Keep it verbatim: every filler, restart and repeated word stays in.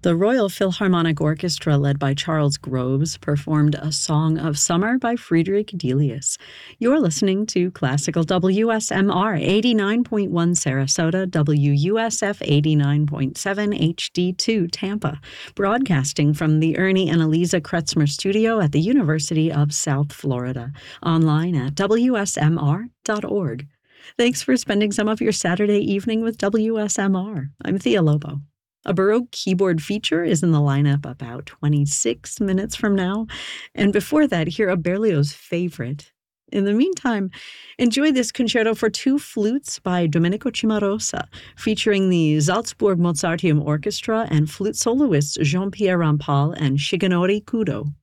The Royal Philharmonic Orchestra, led by Charles Groves, performed A Song of Summer by Friedrich Delius. You're listening to Classical W S M R eighty-nine point one Sarasota, W U S F eighty-nine point seven H D two Tampa, broadcasting from the Ernie and Eliza Kretzmer Studio at the University of South Florida, online at W S M R dot org. Thanks for spending some of your Saturday evening with W S M R. I'm Thea Lobo. A Baroque keyboard feature is in the lineup about twenty-six minutes from now. And before that, hear a Berlioz favorite. In the meantime, enjoy this concerto for two flutes by Domenico Cimarosa, featuring the Salzburg Mozarteum Orchestra and flute soloists Jean-Pierre Rampal and Shigenori Kudo.